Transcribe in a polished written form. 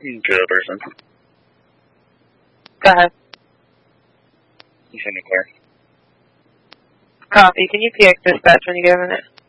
Joe person. Go ahead. You send me clear. Copy. Can you PX dispatch when you get a minute?